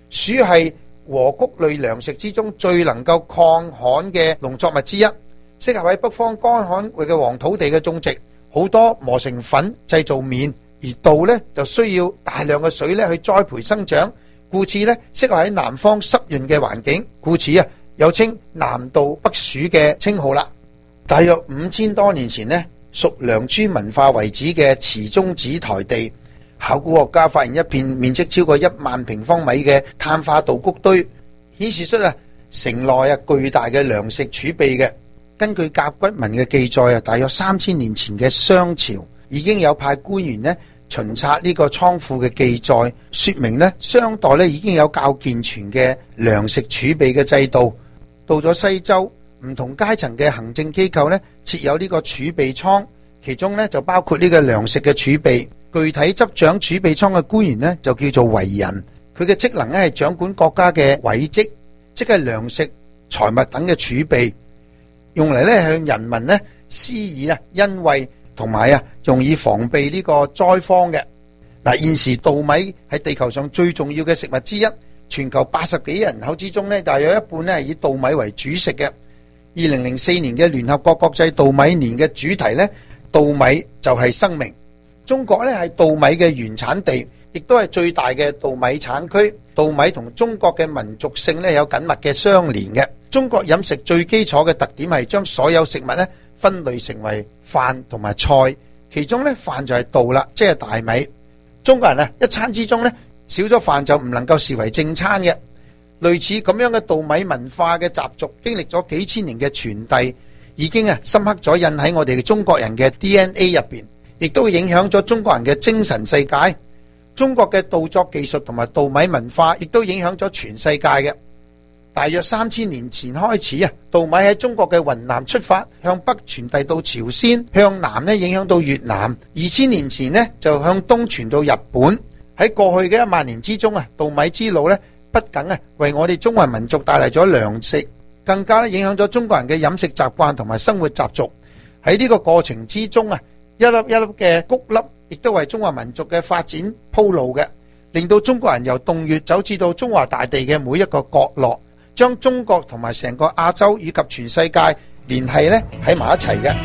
黍係禾谷類糧食之中最能夠抗旱嘅農作物之一，適合喺北方乾旱域嘅黃土地嘅種植，好多磨成粉製造麵。而稻呢就需要大量嘅水去栽培生長，故此呢適合喺南方濕潤嘅環境，故此有稱南稻北黍嘅稱號啦。大約5000多年前呢，屬良渚文化遺址嘅池中子台地，考古學家發現一片面積超過1萬平方米嘅碳化稻谷堆，顯示出城內巨大嘅糧食儲備嘅。根據甲骨文嘅記載大約3000年前嘅商朝已經有派官員巡查呢個倉庫嘅記載，說明商代已經有較健全嘅糧食儲備嘅制度。到咗西周，唔同階層嘅行政機構設有呢個儲備倉，其中就包括呢個糧食嘅儲備。具體執掌儲備倉嘅官員就叫做遺人，佢嘅職能係掌管國家嘅委職，即係糧食、財物等嘅儲備，用嚟向人民施以恩惠，同埋用以防備呢個災荒嘅。現時稻米係地球上最重要嘅食物之一，全球80幾億人口之中大約一半係以稻米為主食嘅。2004年嘅聯合國國際稻米年嘅主題稻米就係生命。中國係稻米嘅原產地，亦都係最大嘅稻米產區。稻米同中國嘅民族性有緊密嘅相連嘅。中國飲食最基礎嘅特點係將所有食物分類成為飯同埋菜，其中飯就係稻啦，即係大米。中國人一餐之中少咗飯就唔能夠視為正餐嘅。類似咁樣嘅稻米文化嘅習俗，經歷咗幾千年嘅傳遞，已經深刻咗印喺我哋嘅中國人嘅 DNA 入邊，亦都影響咗中國人嘅精神世界。中國嘅稻作技術同埋稻米文化，亦都影響咗全世界嘅。大約3000年前開始稻米喺中國嘅雲南出發，向北傳遞到朝鮮，向南影響到越南。2000年前就向東傳到日本。喺過去嘅1萬年之中稻米之路不僅為我哋中華民族帶嚟咗糧食，更加影響咗中國人嘅飲食習慣同埋生活習俗。喺呢個過程之中一粒一粒嘅穀粒，亦都為中華民族嘅發展鋪路嘅，令到中國人由洞穴走至到中華大地嘅每一個角落，將中國同埋成個亞洲以及全世界聯繫喺埋一齊嘅。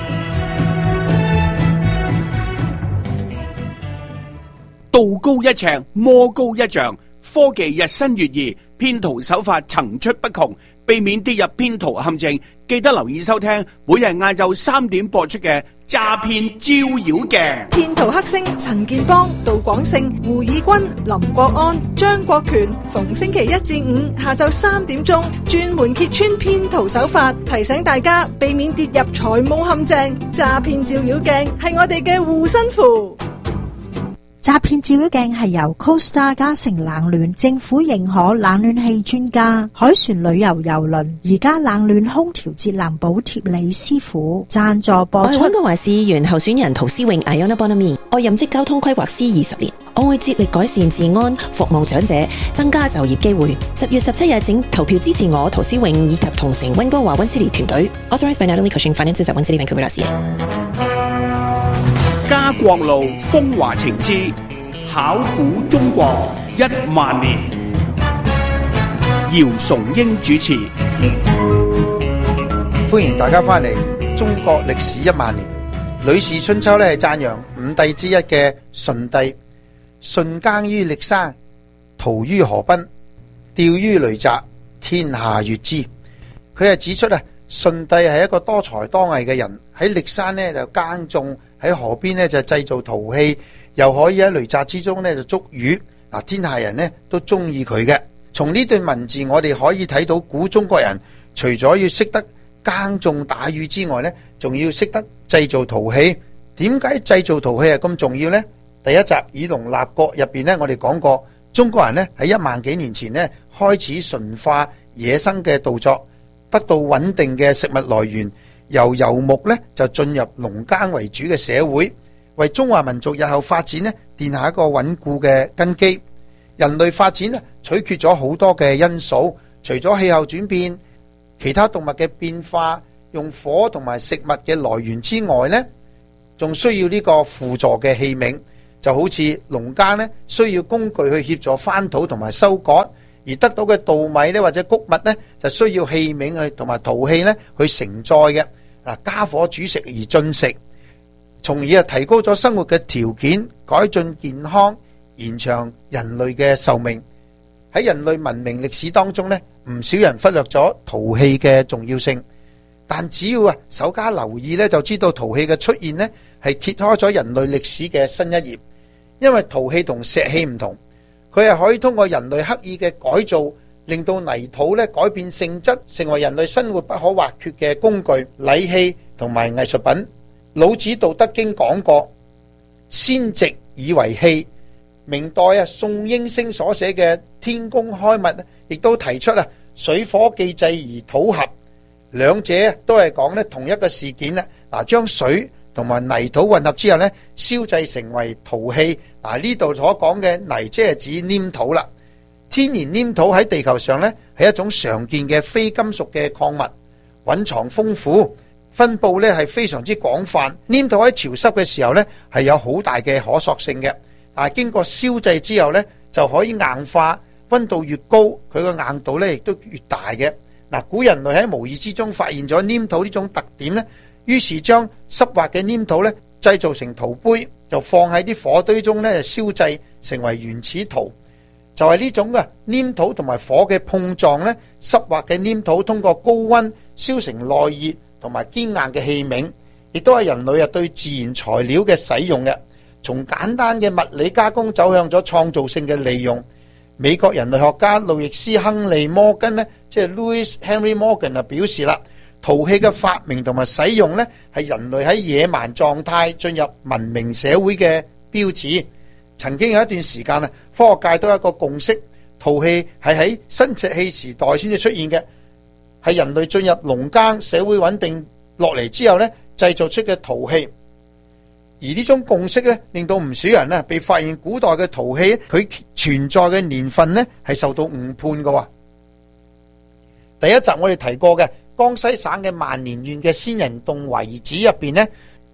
道高一尺，魔高一丈，科技日新月異，騙徒手法層出不窮，避免跌入騙徒陷阱，記得留意收聽每日晏晝3點播出嘅詐騙招妖鏡。 騙徒黑星陳建邦、杜廣勝、胡以軍、林國安、張國權，逢星期1至5下晝3點鐘，專門揭穿騙徒手法，提醒大家避免跌入財務陷阱。詐騙照妖鏡係我哋嘅護身符。 詐騙照妖鏡係由 CoStar 嘉誠冷暖政府認可冷暖氣專家海船旅遊郵輪而家冷暖空調節能補貼李師傅贊助播出。 我係溫哥華市議員候選人陶思穎 Iona Bonami， 我任職交通規劃師20年，我會致力改善治安，服務長者，增加就業機會。10月17日請投票支持我陶思穎以及同城溫哥華溫斯利團隊。Authorized by Natalie Cushing Finances at 溫斯利 Vancouver.ca。 家國路風華情之考古中國10000年，姚崇英主持。 歡迎大家翻嚟中國歷史10000年。呂氏春秋係讚揚5帝之一嘅舜帝。舜耕於歷山，陶於河濱，釣於雷澤，天下悅之。佢係指出舜帝係一個多才多藝嘅人，喺歷山就耕種，喺河邊就製造陶器，又可以喺雷澤之中就捉魚。天下人都中意佢嘅。從呢段文字我哋可以睇到古中國人除咗要識得耕種打魚之外仲要識得製造陶器。點解製造陶器係咁重要呢？第一集以農立國入邊我哋講過，中國人喺1萬幾年前開始馴化野生嘅稻作，得到穩定嘅食物來源，由游牧就進入農耕為主嘅社會，為中華民族日後發展奠下一個穩固嘅根基。人類發展取決咗好多嘅因素，除咗氣候轉變、其他動物嘅變化、用火同埋食物嘅來源之外仲需要呢個輔助嘅器皿，就好似農耕需要工具去協助翻土同埋收割， 而得到嘅稻米咧或者穀物咧就需要器皿去同埋陶器咧去承載嘅。加火煮食而進食，從而提高咗生活嘅條件，改進健康，延長人類嘅壽命。喺人類文明歷史當中咧，唔少人忽略咗陶器嘅重要性，但只要稍加留意咧，就知道陶器嘅出現咧係揭開咗人類歷史嘅新一頁。因為陶器同石器唔同，佢係可以通過人類刻意嘅改造，令到泥土咧改變性質，成為人類生活不可或缺嘅工具、禮器同埋藝術品。老子《道德經》講過：先植以為器。明代宋英星所寫嘅《天工開物》亦都提出水火既濟而土合，兩者都係講同一個事件啦。將水同埋泥土混合之後燒製成為陶器。呢度所講嘅泥即係指黏土啦。天然黏土喺地球上係一種常見嘅非金屬嘅礦物，蘊藏豐富，分布係非常之廣泛。黏土喺潮濕嘅時候係有好大嘅可塑性嘅，但係經過燒製之後就可以硬化，溫度越高佢個硬度亦都越大嘅。古人類喺無意之中發現咗黏土呢種特點於是將濕滑嘅黏土製造成陶杯，就放喺啲火堆中燒製成為原始陶。就係呢種嘅黏土同埋火嘅碰撞濕滑嘅黏土通過高溫燒成耐熱同埋堅硬嘅器皿，亦都係人類對自然材料嘅使用嘅，從簡單嘅物理加工走向咗創造性嘅利用。美國人類學家路易斯·亨利·摩根即係 Louis Henry Morgan 表示啦，陶器嘅發明同埋使用係人類喺野蠻狀態進入文明社會嘅標誌。曾經有一段時間科學界都有一個共識，陶器係喺新石器時代先至出現嘅，係人類進入農耕社會穩定落嚟之後製造出嘅陶器。而呢種共識令到唔少人被發現古代嘅陶器佢存在嘅年份係受到誤判嘅。第一集我哋提過嘅江西省嘅萬年縣嘅仙人洞遺址入邊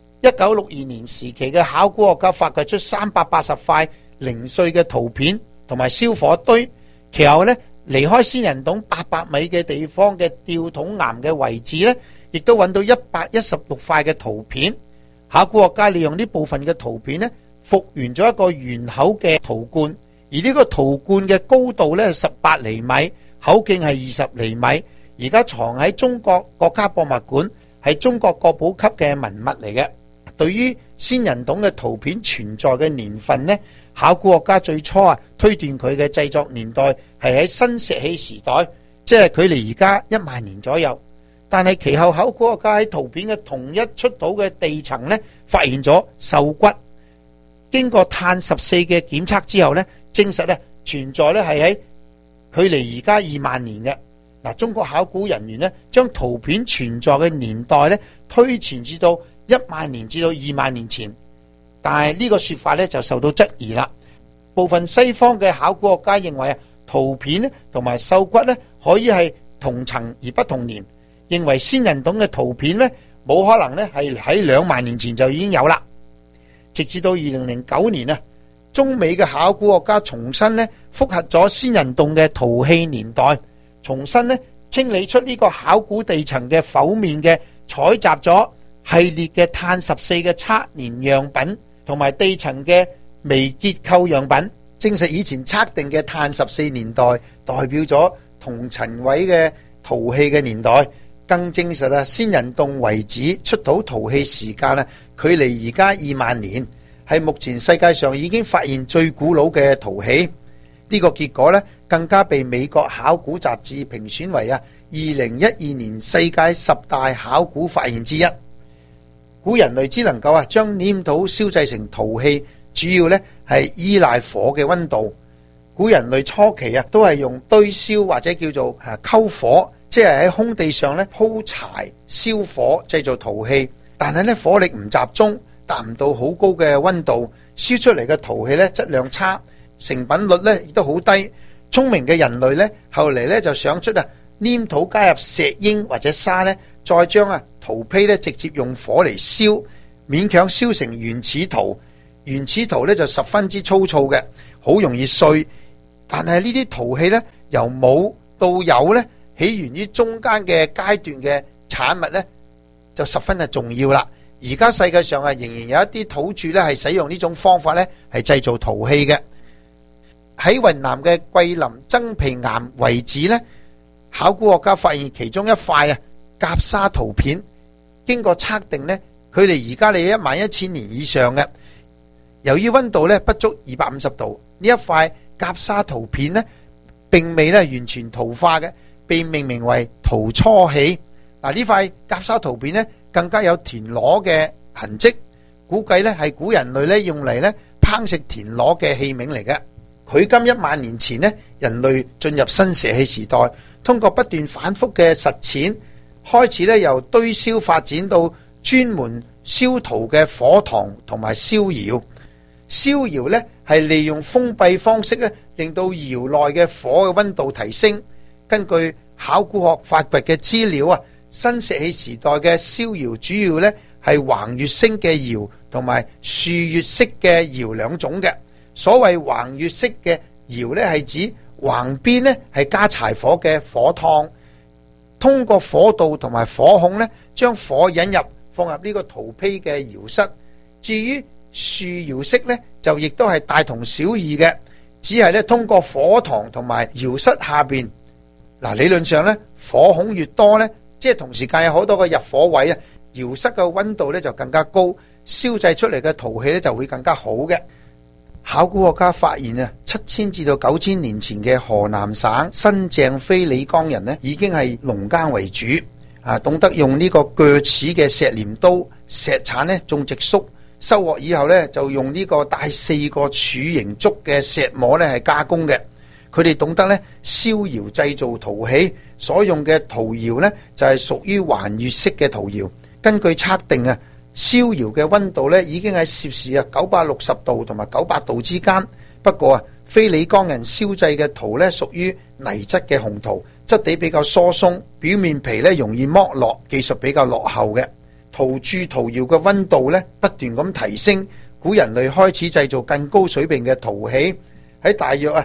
1962年時期嘅考古學家發掘出380塊零碎嘅陶片同埋燒火堆，其後離開仙人洞800米嘅地方嘅吊桶岩嘅遺址亦都揾到116塊嘅陶片。考古學家利用呢部分嘅陶片復原咗一個圓口嘅陶罐，而呢個陶罐嘅高度係18厘米，口徑係20厘米，而家藏喺中國國家博物館，係中國國寶級嘅文物嚟嘅。對於仙人洞嘅陶片存在嘅年份考古學家最初推斷佢嘅製作年代係喺新石器時代，即係距離而家1萬年左右。但係其後考古學家喺陶片嘅同一出土嘅地層發現咗獸骨，經過碳14嘅檢測之後證實存在係喺距離而家2萬年嘅。中國考古人員將陶片存在嘅年代推前至到1萬年至到2萬年前，但係呢個說法就受到質疑啦。部分西方嘅考古學家認為陶片同埋獸骨可以係同層而不同年，認為仙人洞嘅陶片冇可能係喺2萬年前就已經有啦。直至到2009年中美嘅考古學家重新複核咗仙人洞嘅陶器年代，重新清理出呢個考古地層嘅剖面嘅採集咗系列嘅碳14嘅測年樣品同埋地層嘅微結構樣品，證實以前測定嘅碳14年代代表咗同層位嘅陶器嘅年代，更證實仙人洞遺址出土陶器時間距離而家2萬年，係目前世界上已經發現最古老嘅陶器。呢個結果更加被美國考古雜誌評選為2012年世界10大考古發現之一。古人類只能夠將黏土燒製成陶器，主要係依賴火嘅溫度。古人類初期都係用堆燒或者叫做篝火，即係喺空地上鋪柴燒火製造陶器，但係火力唔集中，達唔到好高嘅溫度，燒出嚟嘅陶器質量差，成品率亦都好低。聰明嘅人類後嚟就想出黏土加入石英或者沙再將陶坯直接用火嚟燒，勉強燒成原始陶。原始陶就十分之粗糙嘅，好容易碎。但係呢啲陶器由冇到有呢，起源於中間嘅階段嘅產物呢，就十分係重要啦。而家世界上仍然有一啲土著呢係使用呢種方法呢係製造陶器嘅。喺雲南嘅桂林曾皮岩遺址呢，考古學家發現其中一塊甲沙陶片，經過測定呢，距離而家你11000年以上嘅。由於溫度呢不足250度，呢一塊甲沙陶片呢並未呢完全陶化嘅，被命名為陶初器。嗱，呢塊甲沙陶片呢更加有田螺嘅痕跡，估計呢係古人類呢用嚟呢烹食田螺嘅器皿嚟嘅。距今1萬年前呢，人類進入新石器時代，通過不斷反覆嘅實踐，開始呢由堆燒發展到專門燒陶嘅火塘同埋燒窯。燒窯呢係利用封閉方式呢，令到窯內嘅火嘅溫度提升。根據考古學發掘嘅資料新石器時代嘅燒窯主要呢係橫月式嘅窯同埋豎月式嘅窯兩種嘅。所謂橫月式嘅窯呢係指橫邊呢係加柴火嘅火燙，通過火道同埋火孔呢將火引入放入呢個陶坯嘅窯室。至於豎窯式呢就亦都係大同小異嘅，只係呢通過火塘同埋窯室下邊。理論上呢火孔越多呢，即係同時間有好多個入火位窯室嘅溫度呢就更加高，燒製出嚟嘅陶器呢就會更加好嘅。考古學家發現7000至到9000年前嘅河南省新鄭非李江人呢已經係農耕為主，懂得用呢個鋸齒嘅石鐮刀、石鏟呢種植粟，收穫以後呢就用呢個帶4個柱形竹嘅石磨呢係加工嘅。佢哋懂得呢燒窯製造陶器，所用嘅陶窯呢就係屬於環月式嘅陶窯。根據測定燒窯嘅溫度呢已經喺攝氏960度同埋900度之間。不過非李江人燒製嘅陶呢屬於泥質嘅紅陶，質地比較疏鬆，表面皮呢容易剝落，技術比較落後嘅。陶鑄陶窯嘅溫度呢不斷咁提升，古人類開始製造更高水平嘅陶器。喺大約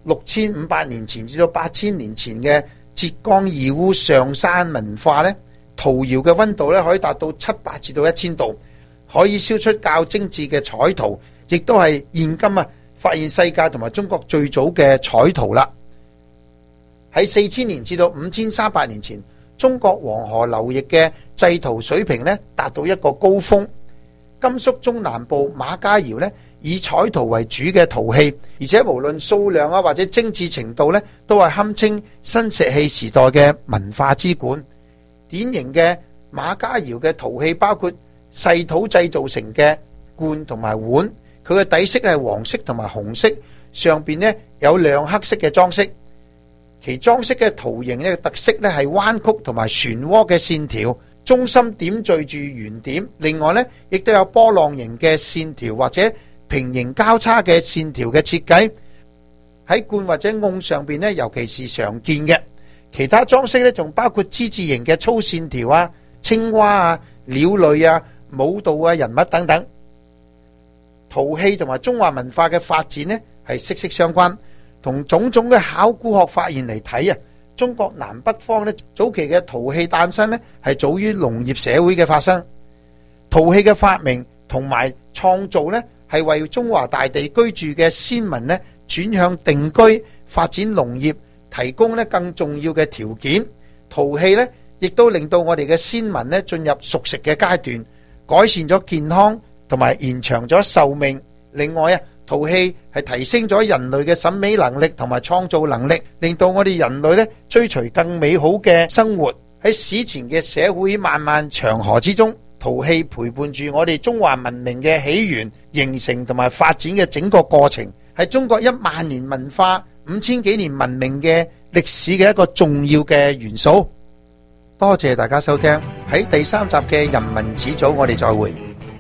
6500年前至到8000年前嘅浙江義烏上山文化呢，陶窯嘅溫度呢可以達到700至到1000度，可以燒出較精緻嘅彩陶，亦都係現今發現世界同埋中國最早嘅彩陶啦。喺4000年至到5300年前，中國黃河流域嘅製陶水平呢達到一個高峰。甘肅中南部馬家窯呢以彩陶為主嘅陶器，而且無論數量或者精緻程度呢都係堪稱新石器時代嘅文化之冠。典型嘅馬家窯嘅陶器包括細土製造成嘅罐同埋碗，佢嘅底色係黃色同埋紅色，上邊呢有亮黑色嘅裝飾。其裝飾嘅圖形呢特色呢係彎曲同埋漩渦嘅線條，中心點綴住圓點。另外呢亦都有波浪形嘅線條或者平行交叉嘅線條嘅設計，喺罐或者甕上邊呢尤其是常見嘅。其他裝飾呢仲包括之字形嘅粗線條青蛙鳥類舞蹈人物等等。陶器同埋中華文化嘅發展呢係息息相關。同種種嘅考古學發現嚟睇中國南北方呢早期嘅陶器誕生呢係早於農業社會嘅發生。陶器嘅發明同埋創造呢係為中華大地居住嘅先民呢轉向定居發展農業提供呢更重要嘅條件。陶器呢亦都令到我哋嘅先民呢進入熟食嘅階段，改善咗健康同埋延長咗壽命。另外陶器係提升咗人類嘅審美能力同埋創造能力，令到我哋人類呢追隨更美好嘅生活。喺史前嘅社會漫漫長河之中，陶器陪伴住我哋中華文明嘅起源、形成同埋發展嘅整個過程，係中國1萬年文化、5000幾年文明嘅歷史嘅一個重要嘅元素。多謝大家收聽，喺第3集嘅人文始祖，我哋再會。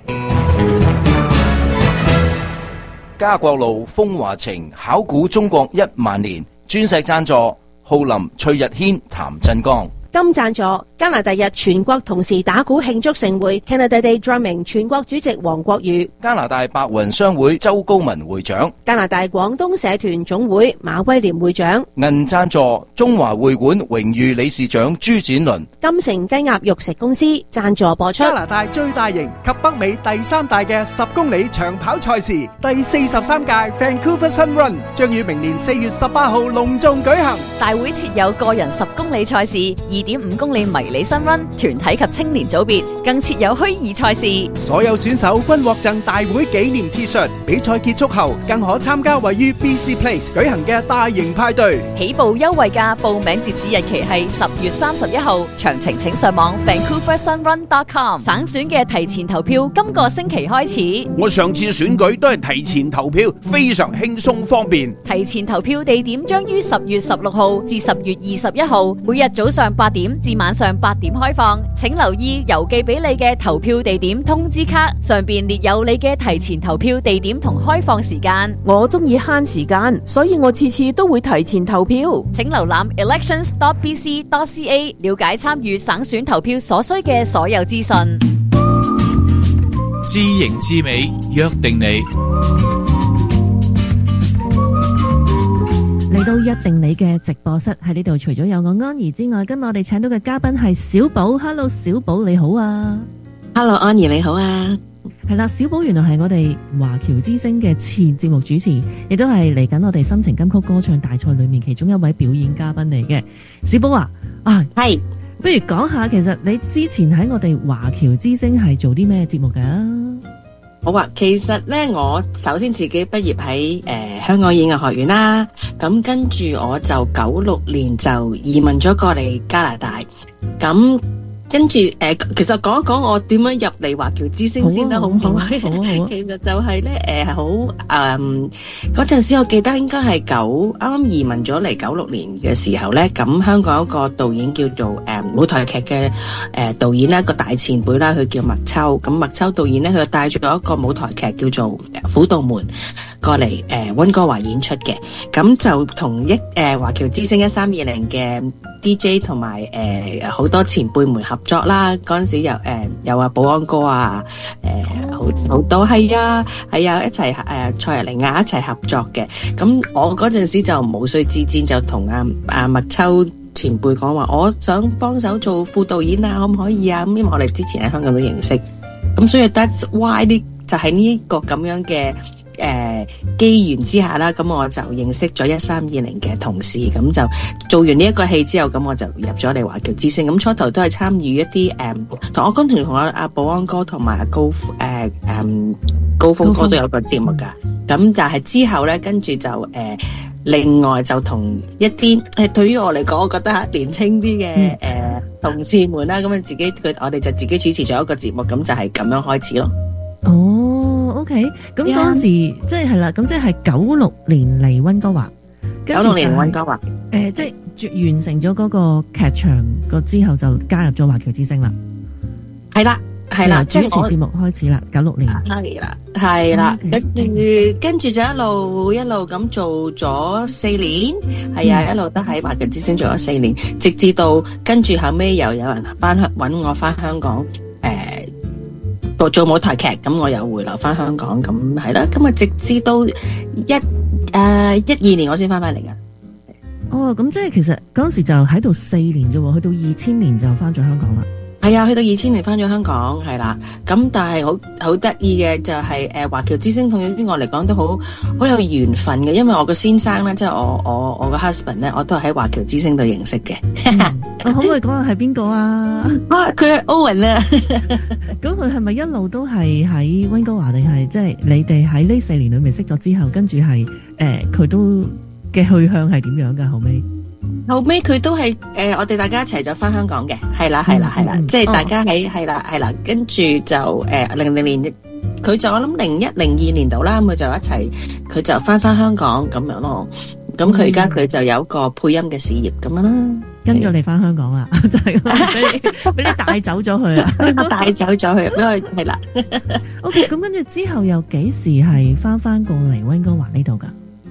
家國路風華情考古中國1萬年，專石贊助浩林、崔日軒、譚振剛。 金贊助加拿大日全國同時打鼓慶祝盛會 Canada Day Drumming 全國主席黃國宇， 加拿大白雲商會周高文會長， 加拿大廣東社團總會馬威廉會長， 銀贊助中華會館榮譽理事長朱展倫， 金城雞鴨肉食公司贊助播出。 加拿大最大型及北美第3大嘅10公里長跑賽事第43屆 Vancouver Sun Run 將於明年4月18號隆重舉行。 大會設有個人10公里賽事、2.5公里迷你 Sun Run 團體及青年組別，更設有虛擬賽事。 所有選手均獲贈大會紀念 T 恤，比賽結束後更可參加位於 BC Place 舉行嘅大型派對。 起步優惠價，報名截止日期係10月31號，詳情請上網 VancouverSunRun.com。省選嘅提前投票今個星期開始。 我上次選舉都係提前投票，非常輕鬆方便。 提前投票地點將於10月16號至10月21號，每日早上8點至晚上8點開放。請留意郵寄俾你嘅投票地點通知卡，上邊列有你嘅提前投票地點同開放時間。 我中意慳時間，所以我次次都會提前投票。 請瀏覽 elections.bc.ca 了解參與省選投票所需嘅所有資訊。 知型知美，約定你。 嚟到約定你嘅直播室，喺呢度除咗有我安怡之外，今日我哋請到嘅嘉賓係小寶。Hello， 小寶你好啊。 Hello， 安怡你好啊。 係啦，小寶原來係我哋華僑之星嘅前節目主持，亦都係嚟緊我哋心情金曲歌唱大賽裏面其中一位表演嘉賓嚟嘅。小寶啊， 係， 不如講下，其實你之前喺我哋華僑之星係做啲咩節目噶？ 好啊，其實咧，我首先自己畢業喺香港演藝學院啦，咁跟住我就96年就移民咗過嚟加拿大，咁跟住其實講一講我點樣入嚟華僑之星先啦，好唔好？其實就係咧好嗰陣時，我記得應該係啱啱移民咗嚟96年嘅時候咧，咁香港有一個導演叫做舞台劇嘅導演啦，一個大前輩啦，佢叫麥秋。咁麥秋導演咧，佢就帶咗一個舞台劇叫做《虎道門》過嚟溫哥華演出嘅，咁就同華僑之星1320嘅 DJ 同埋好多前輩們合作啦。嗰陣時有保安哥啊，好多係啊一齊蔡日玲啊一齊合作嘅。咁我嗰陣時就無需自薦，就同阿麥秋前輩講話，我想幫手做副導演啊，可唔可以啊？咁因為我哋之前喺香港都認識，咁所以 that's why 就係呢一個咁樣嘅機緣之下啦，咁我就認識咗1320嘅同事，咁就做完呢一個戲之後，咁我就入咗嚟華僑之星。咁初頭都係參與一啲同我跟同阿保安哥同埋高峰哥都有個節目噶。咁但係之後咧，跟住就另外就同一啲對於我嚟講，我覺得年輕啲嘅同事們啦，咁我哋就自己主持咗一個節目，咁就係咁樣開始咯。 哦，OK， 咁嗰時即係啦，咁即係96年嚟溫哥華 ，96年溫哥華， 即係完成咗嗰個劇場之後，就加入咗華僑之星啦。係啦，主持節目開始啦，96年。 係啦，跟住就一路咁做咗4年，係啊，一路都喺華僑之星做咗4年，直至到跟住後尾又有人搵我翻香港，做舞台劇，咁我又回流翻香港，咁係啦，咁啊直至到12年我先翻嚟噶。 哦，咁即係其實嗰陣時就喺度4年啫，去到2000年就翻咗香港啦。 係啊，去到2000年翻咗香港，係啦。咁但係好得意嘅就係華僑之星同於我嚟講都好有緣分嘅，因為我個先生咧，即係我個 husband 咧，我都係喺華僑之星度認識嘅。 我可唔可以講下係邊個啊？ 佢係 Owen 啊。 咁佢係咪一路都係喺溫哥華，定係即係你哋喺呢4年裏面識咗之後，跟住係佢都嘅去向係點樣噶？後尾佢都係我哋大家一齊咗翻香港嘅，係啦，即係大家係啦，跟住就00年，佢就我諗01、02年度啦，咁佢就一齊，佢就翻香港咁樣咯。咁佢而家佢就有一個配音嘅事業咁樣啦， 跟咗你翻香港啦，就係俾你帶走咗佢啊， 帶走咗佢，因為係啦。 OK， 咁跟住之後又幾時係翻過嚟溫哥華呢度噶？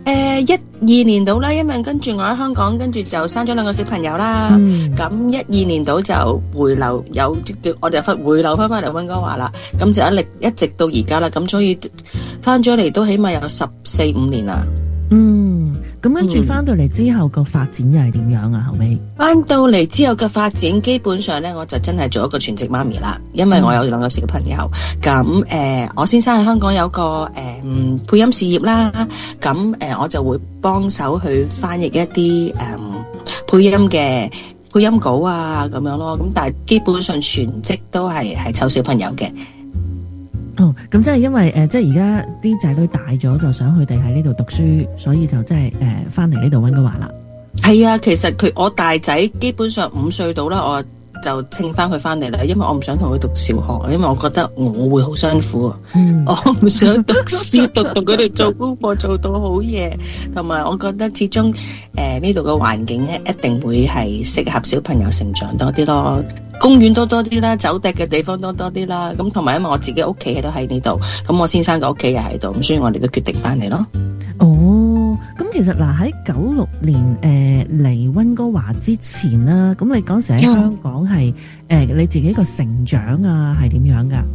12年到啦，因為跟住我喺香港，跟住就生咗2個小朋友啦。咁12年到就回流，我哋回流翻嚟溫哥華啦。咁就一直到而家啦。咁所以翻咗嚟都起碼有14-15年啦。 咁跟住翻到嚟之後個發展又係點樣啊？後尾翻到嚟之後嘅發展，基本上咧我就真係做一個全職媽咪啦，因為我有2個小朋友。咁我先生喺香港有個配音事業啦，咁我就會幫手去翻譯一啲配音稿啊咁樣咯。咁但係基本上全職都係湊小朋友嘅。 咁即係因為即係而家啲仔女大咗，就想佢哋喺呢度讀書，所以就即係翻嚟呢度溫哥華啦。 係啊，其實我大仔基本上5歲到啦，我就稱翻佢翻嚟啦，因為我唔想同佢讀小學，因為我覺得我會好辛苦啊。我唔想讀書讀佢哋做功課做到好夜，同埋我覺得始終呢度嘅環境咧一定會係適合小朋友成長多啲咯。公園多啲啦，走趯嘅地方多啲啦。咁同埋因為我自己屋企都喺呢度，咁我先生嘅屋企又喺度，咁所以我哋都決定翻嚟咯。 咁其實嗱喺96年嚟溫哥華之前啦，咁你嗰時喺香港係你自己個成長啊係點樣噶？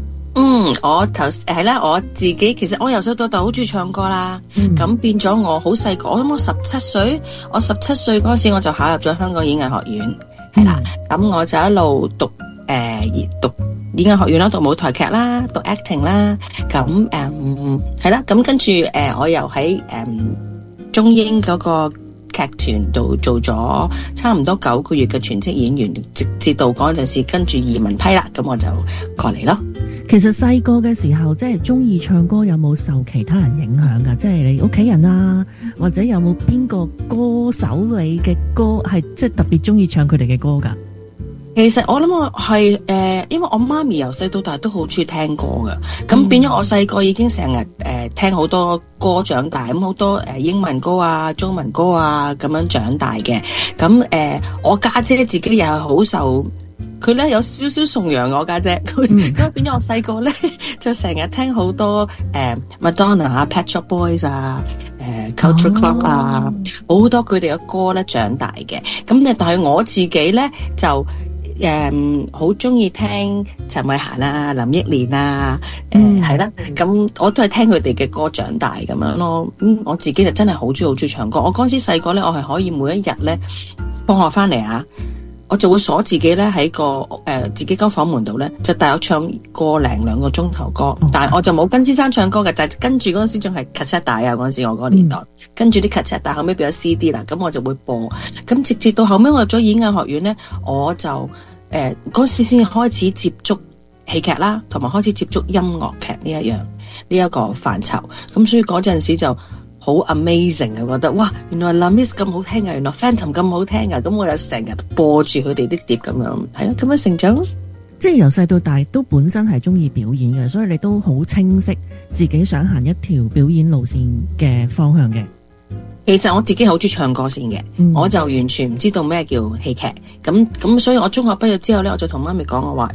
我自己其實我由細到大好中意唱歌啦。咁變咗我好細個，我諗我17歲，我17歲嗰時我就考入咗香港演藝學院。係啦，咁我就一路讀演藝學院啦，讀舞台劇啦，讀 acting 啦，咁係啦，咁跟住我又喺中英嗰個劇團度做咗差唔多9個月嘅全職演員，直至到嗰陣時跟住移民批啦，咁我就過嚟咯。 其實細個嘅時候，即係中意唱歌，有冇受其他人影響噶？即係你屋企人啊，或者有冇邊個歌手你嘅歌係即係特別中意唱佢哋嘅歌噶？ 其實我諗我係因為我媽咪由細到大都好中意聽歌噶，咁變咗我細個已經成日聽好多歌長大，咁好多英文歌啊、中文歌啊咁樣長大嘅。咁我家姐自己又係好受。佢咧有少少崇洋我家姐，咁變咗我細個咧就成日聽好多Madonna 啊、Pet Shop Boys 啊、Culture Club 啊，好多佢哋嘅歌咧長大嘅。咁但係我自己咧就好中意聽陳慧嫻啊、林憶蓮啊，係啦，咁我都係聽佢哋嘅歌長大咁樣咯。我自己就真係好中意唱歌。我嗰時細個咧，我係可以每一日咧放學翻嚟啊，我就會鎖自己咧喺個自己間房門度咧，就帶我唱個零2個鐘頭歌。但係我就冇跟先生唱歌嘅，就係跟住嗰陣時仲係 cassette 帶啊，嗰陣時我嗰個年代，跟住啲 cassette 帶，後尾變咗 CD 啦，咁我就會播。咁直至到後尾我入咗演藝學院咧，我就嗰時先開始接觸戲劇啦，同埋開始接觸音樂劇呢一個範疇。咁所以嗰陣時就好 amazing 啊！覺得哇，原來 La Miss 咁好聽啊，原來 Phantom 咁好聽啊！咁我又成日播住佢哋啲碟咁樣，係咯，咁樣成長咯。 即係由細到大都本身係中意表演嘅，所以你都好清晰自己想行一條表演路線嘅方向嘅。 其實我自己好中意唱歌先嘅，我就完全唔知道咩叫戲劇。咁所以我中學畢業之後咧，我就同媽咪講，我話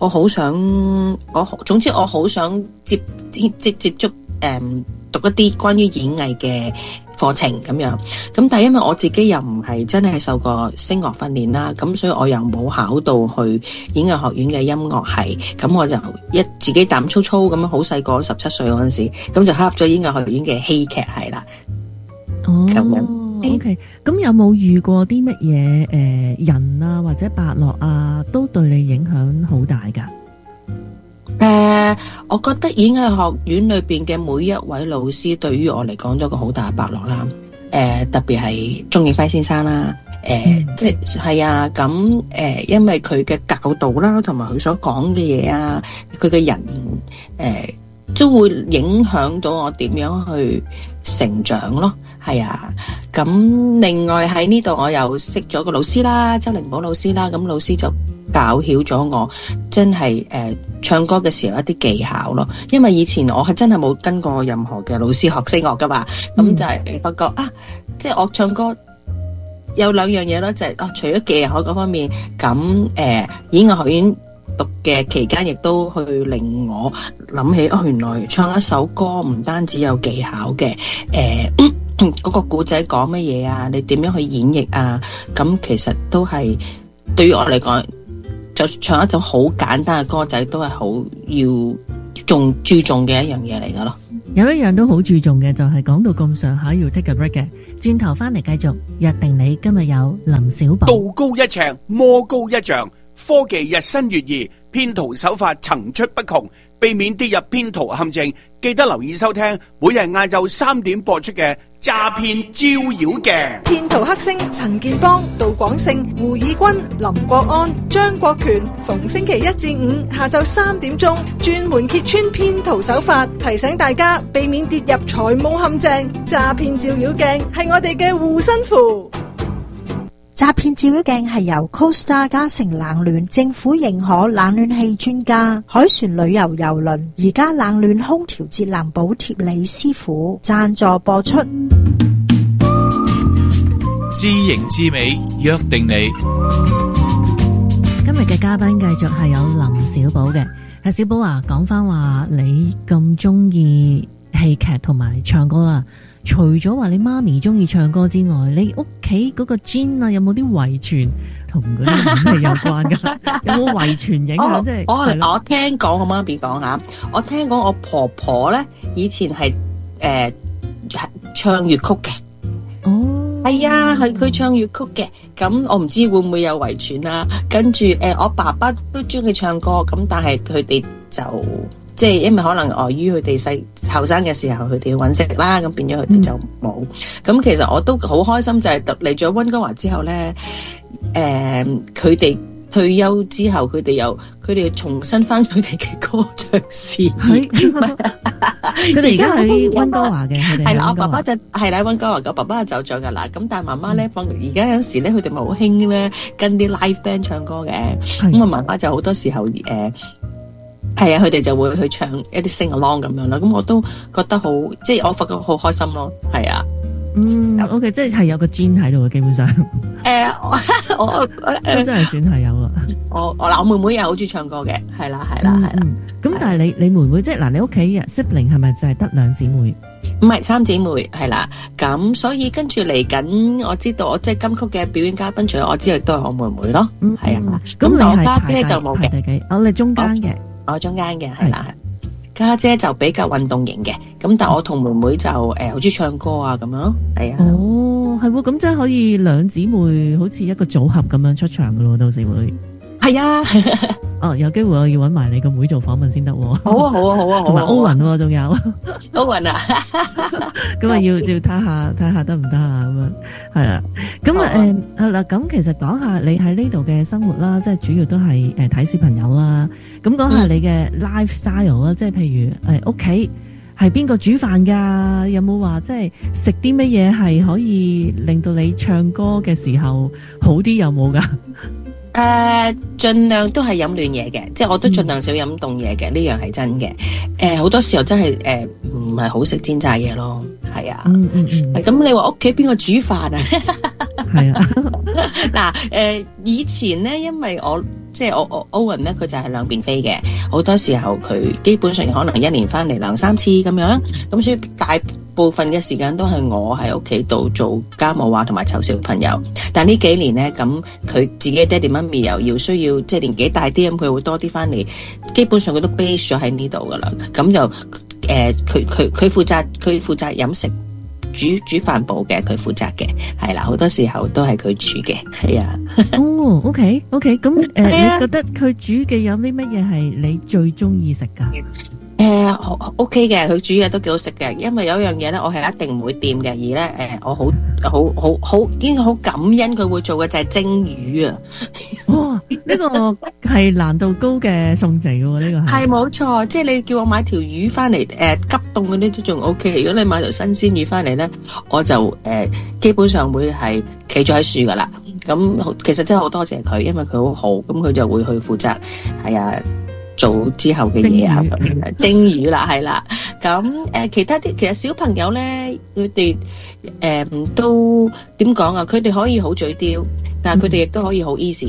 總之我好想接觸讀一啲關於演藝嘅課程咁樣，咁但係因為我自己又唔係真係受過聲樂訓練啦，咁所以我又冇考到去演藝學院嘅音樂系，咁我就自己膽粗粗咁樣，好細個17歲嗰陣時，咁就考入咗演藝學院嘅戲劇系啦。 咁樣 OK， 咁有冇遇過啲乜嘢人啊或者伯樂啊，都對你影響好大噶？ 我覺得演藝學院裏邊嘅每一位老師對於我嚟講都有個好大嘅伯樂啦。特別係鍾景輝先生啦，即係啊，咁因為佢嘅教導啦，同埋佢所講嘅嘢啊，佢嘅人都會影響到我點樣去成長咯。係啊，咁另外喺呢度我又識咗個老師啦，周靈寶老師啦，咁老師就教曉咗我真係唱歌嘅時候一啲技巧咯，因為以前我係真係冇跟過任何嘅老師學聲樂噶嘛，咁就係發覺即係我唱歌有2樣嘢咯，就係除咗技巧嗰方面，咁演藝學院讀嘅期間亦都去令我諗起原來唱一首歌唔單止有技巧嘅， 嗰個故仔講乜嘢啊，你點樣去演繹啊，咁其實都係對於我嚟講，就唱一種好簡單嘅歌仔，都係好要注重嘅一樣嘢嚟噶咯。 有一樣都好注重嘅，就係講到咁上下要 take a break 嘅，轉頭翻嚟繼續約定你。今日有林小寶。 道高一尺，魔高一丈，科技日新月異，騙徒手法層出不窮，避免跌入騙徒陷阱。記得留意收聽每日晏晝3點播出嘅詐騙招妖鏡。 騙徒黑星陳建邦、杜廣勝、胡以軍、林國安、張國權，逢星期1至5下晝3點鐘，專門揭穿騙徒手法，提醒大家避免跌入財務陷阱。詐騙照妖鏡係我哋嘅護身符。 詐騙照妖鏡係由 CoStar 嘉誠冷暖政府認可冷暖氣專家海船旅遊郵輪而家冷暖空調節能補貼李師傅贊助播出。 知型知美，約定你。 今日嘅嘉賓繼續係有林小寶嘅。阿小寶啊，講翻話你咁中意戲劇同埋唱歌啊，除咗話你媽咪中意唱歌之外，你屋企嗰個 gene 啊，有冇啲遺傳同嗰啲演戲有關噶？有冇遺傳影響？即係我聽講我媽咪講下，我聽講我婆婆咧以前係唱粵曲嘅。 哦， 係啊，係佢唱粵曲嘅。咁我唔知會唔會有遺傳啦。跟住我爸爸都中意唱歌，咁但係佢哋就即係因為可能礙於佢哋後生嘅時候，佢哋要揾食啦，咁變咗佢哋就冇。咁其實我都好開心，就係嚟咗溫哥華之後咧，佢哋退休之後，佢哋重新翻佢哋嘅歌唱事業。 佢哋而家喺溫哥華嘅， 係啦，我爸爸就係喺溫哥華，我爸爸就走咗噶啦。咁但係媽媽咧，而家有時咧，佢哋咪好興咧跟啲 live band 唱歌嘅。咁我媽媽就好多時候係啊，佢哋就會去唱一啲 sing along 咁樣啦。咁我都覺得好，即係我發覺好開心咯。係啊。 OK， 即係有個 gene 喺度嘅，基本上。 我真係算係有啊。 我妹妹又好中意唱歌嘅，係啦。 咁但係你妹妹即係嗱，你屋企嘅 sibling 係咪就係得2姊妹？ 唔係3姊妹，係啦。咁所以跟住嚟緊，我知道我即係金曲嘅表演嘉賓，除咗我之外，都係我妹妹咯。係啊。 咁我家姐就冇嘅。 你中間嘅。 我中間嘅係啦。家姐就比較運動型嘅，咁但係我同妹妹就好中意唱歌啊咁樣咯，係啊。 哦，係喎，咁即係可以2姊妹好似一個組合咁樣出場噶咯，到時會。 係啊。 有機會我要搵埋你個妹做訪問先得。好啊， 同埋歐雲仲有。 歐雲啊。 咁啊要睇下得唔得啊咁樣，係啦。咁係啦，咁其實講下你喺呢度嘅生活啦，即係主要都係睇小朋友啦。咁講下你嘅 lifestyle 啦，即係譬如屋企係邊個煮飯噶？有冇話即係食啲乜嘢係可以令到你唱歌嘅時候好啲？有冇噶？ 盡量都係飲暖嘢嘅，即係我都盡量少飲凍嘢嘅，呢樣係真嘅。好多時候真係唔係好食煎炸嘢咯，係啊。咁你話屋企邊個煮飯啊？ 係啊。 嗱，以前咧，因為我歐雲咧，佢就係兩邊飛嘅，好多時候佢基本上可能1年翻嚟2-3次咁樣，咁所以大部分嘅時間都係我喺屋企度做家務啊，同埋湊小朋友。但呢幾年咧，咁佢自己爹哋媽咪又要需要，即係年紀大啲，咁佢會多啲翻嚟。基本上佢都 base 咗喺呢度噶啦。咁就佢負責飲食煮飯部嘅，佢負責嘅，係啦。好多時候都係佢煮嘅，係啊。 哦，OK，咁你覺得佢煮嘅有啲乜嘢係你最中意食噶 ？OK 嘅，佢煮嘢都幾好食嘅。因為有一樣嘢咧，我係一定唔會掂嘅，而咧我好應該好感恩佢會做嘅就係蒸魚啊！ 哇，呢個係難度高嘅餸嚟嘅喎，呢個係冇錯。即係你叫我買條魚翻嚟，急凍嗰啲都仲 OK。如果你買條新鮮魚翻嚟咧，我就基本上會係企咗喺樹噶啦。咁其實真係好多謝佢，因為佢好好，咁佢就會去負責係啊。做之後嘅嘢啊，蒸魚啦，係啦。咁其他啲其實小朋友咧，佢哋都點講啊？佢哋可以好嘴刁，但係佢哋亦都可以好 easy。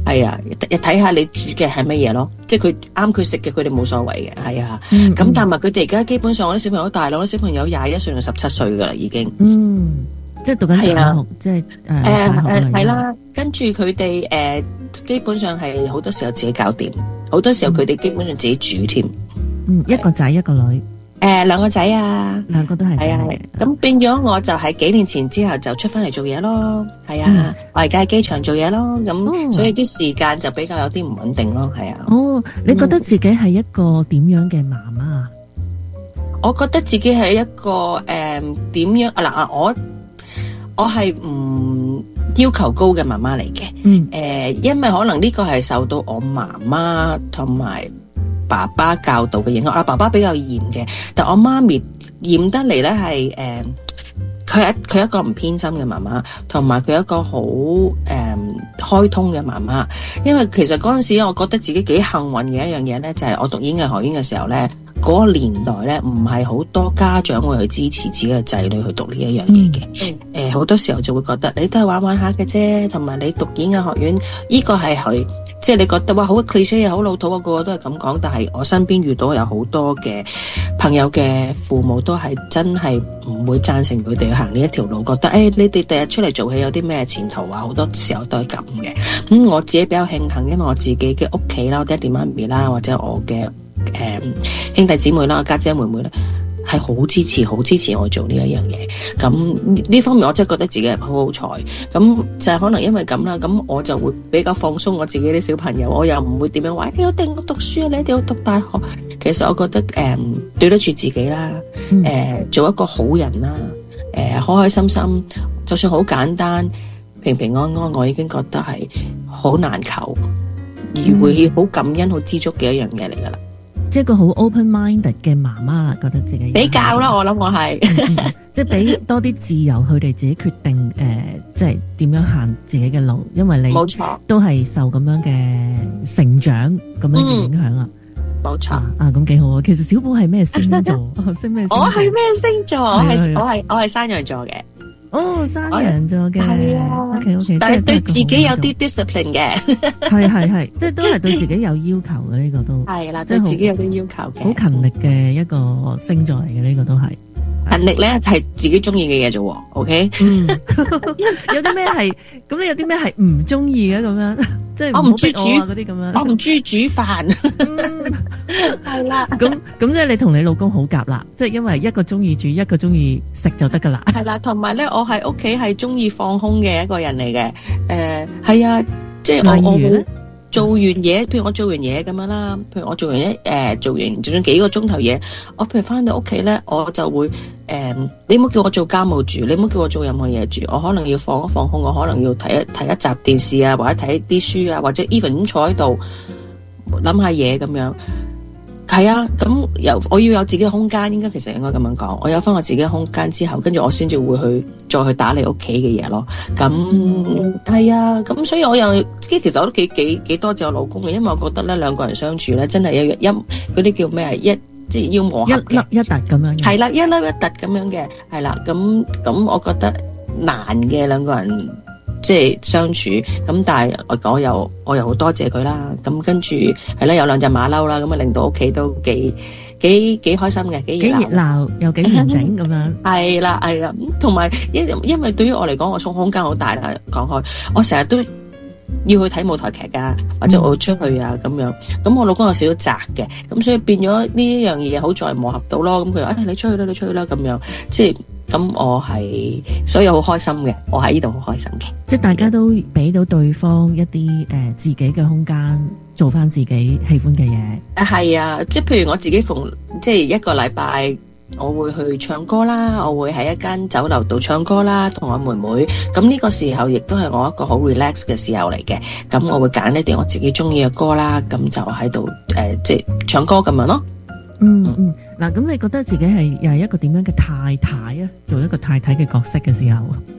係啊，睇下你煮嘅係乜嘢咯，即係佢啱佢食嘅，佢哋冇所謂嘅，係啊。咁但係佢哋而家基本上我啲小朋友大佬，啲小朋友21歲到17歲噶啦已經。 即係讀緊大學，即係係啦。跟住佢哋基本上係好多時候自己搞掂，好多時候佢哋基本上自己煮添。 一個仔一個女。 兩個仔啊， 兩個都係仔嚟嘅。 咁變咗我就喺幾年前之後就出翻嚟做嘢咯，係啊，我而家喺機場做嘢咯，咁所以啲時間就比較有啲唔穩定咯，係啊。 你覺得自己係一個點樣嘅媽媽？ 我覺得自己係一個點樣嗱，我係唔要求高嘅媽媽嚟嘅，因為可能呢個係受到我媽媽同埋爸爸教導嘅影響。爸爸比較嚴嘅，但我媽咪嚴得嚟咧係佢一個唔偏心嘅媽媽，同埋佢一個好開通嘅媽媽。因為其實嗰陣時我覺得自己幾幸運嘅一樣嘢咧，就係我讀演藝學院嘅時候咧，嗰個年代咧唔係好多家長會去支持自己嘅仔女去讀呢一樣嘢嘅。好多時候就會覺得你都係玩玩下嘅啫，同埋你讀演藝學院呢個係佢。即係你覺得哇好 cliché 啊，好老土啊，個個都係咁講。但係我身邊遇到有好多嘅朋友嘅父母都係真係唔會贊成佢哋去行呢一條路，覺得你哋第日出嚟做戲有啲咩前途啊？好多時候都係咁嘅。我自己比較慶幸，因為我自己嘅屋企啦，我爹哋媽咪啦，或者我嘅兄弟姊妹啦，家姐妹妹咧，係好支持我做呢一樣嘢。咁呢方面我真係覺得自己係好好彩。咁就係可能因為咁啦，咁我就會比較放鬆我自己啲小朋友，我又唔會點樣話你一定要讀書啊，你一定要讀大學。其實我覺得對得住自己啦，做一個好人啦，開開心心，就算好簡單平平安安，我已經覺得係好難求，而會好感恩好知足嘅一樣嘢嚟噶啦。 即係個好 open-minded 嘅媽媽啦，覺得自己比較啦，我諗我係即係俾多啲自由，佢哋自己決定即係點樣行自己嘅路，因為你冇錯都係受咁樣嘅成長咁樣嘅影響啦。 冇錯咁幾好啊！其實小寶係咩星座？星咩？ 我係咩星座？我係山羊座嘅。 山羊座嘅係啊 ，OK， 但係對自己有啲 discipline 嘅， 係，即係都係對自己有要求嘅呢個都係啦，對自己有啲要求嘅， 好勤力嘅一個星座嚟嘅呢個都係。 勤力咧係自己中意嘅嘢啫，OK？ 有啲咩係咁？你有啲咩係唔中意嘅咁樣？即係我唔中意煮嗰啲咁樣， 我唔中意煮飯。係啦， 咁即係你同你老公好夾啦，即係因為一個中意煮，一個中意食就得噶啦。 係啦，同埋咧，我喺屋企係中意放空嘅一個人嚟嘅。係啊，即係我會做完嘢，譬如我做完嘢咁樣啦，譬如我做完就算幾個鐘頭嘢，我譬如翻到屋企咧，我就會你唔好叫我做家務住，你唔好叫我做任何嘢住，我可能要放一放空，我可能要睇一集電視啊，或者睇啲書啊，或者 even 坐喺度諗下嘢咁樣。係啊，咁我要有自己嘅空間，其實應該咁樣講，我有翻我自己嘅空間之後，跟住我先至會再去打理屋企嘅嘢咯。咁係啊，咁所以我又其實我都幾多謝我老公嘅，因為我覺得咧兩個人相處咧真係一嗰啲叫咩啊，即係要磨合嘅， 一粒一突咁樣嘅。係啦，一粒一突咁樣嘅，係啦。咁我覺得難嘅兩個人即係相處，咁但係我又好多謝佢啦。咁跟住係啦，有兩隻馬騮啦，咁啊令到屋企都幾開心嘅，幾熱鬧又幾完整咁樣。 係啦，同埋因為對於我嚟講，我送空間好大啦。講開，我成日都要去睇舞台劇噶，或者我出去啊咁樣。咁我老公有少少宅嘅，咁所以變咗呢一樣嘢好在磨合到咯。咁佢話你出去啦咁樣，即係。咁我係，所以好開心嘅，我喺呢度好開心嘅。 即係大家都俾到對方一啲自己嘅空間，做翻自己喜歡嘅嘢。 係啊，即係譬如我自己即係一個禮拜，我會去唱歌啦，我會喺一間酒樓度唱歌啦，同我妹妹。咁呢個時候亦都係我一個好 relax 嘅時候嚟嘅。咁我會揀一啲我自己中意嘅歌啦，咁就喺度即係唱歌咁樣咯。 嗱，咁你覺得自己又係一個點樣嘅太太啊？做一個太太嘅角色嘅時候，